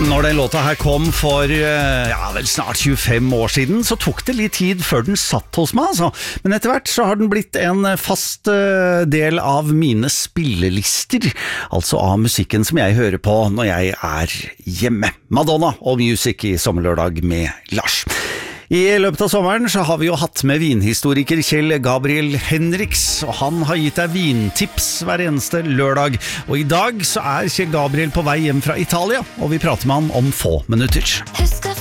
Når den låta her kom for vel snart 25 år siden, så tok det litt tid før den satt hos meg, altså. Men etter hvert så har den blitt en fast del av mine spillelister, altså av musikken som jeg hører på når jeg er hjemme. Madonna og Music i Sommerlørdag med Lars. I løpet av sommeren så har vi jo hatt med vinhistoriker Kjell Gabriel Henriks, og han har gitt deg vintips hver eneste lørdag. Og i dag så er Kjell Gabriel på vei hjem fra Italia, og vi prater med han om få minutter. Husker